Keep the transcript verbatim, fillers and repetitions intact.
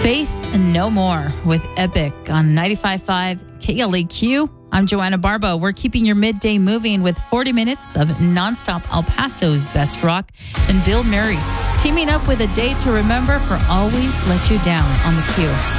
Faith and No More with Epic on ninety-five point five K L A Q. I'm Joanna Barbo. We're keeping your midday moving with forty minutes of nonstop El Paso's best rock. And Bill Murray teaming up with A Day to Remember for Always Let You Down on the Q.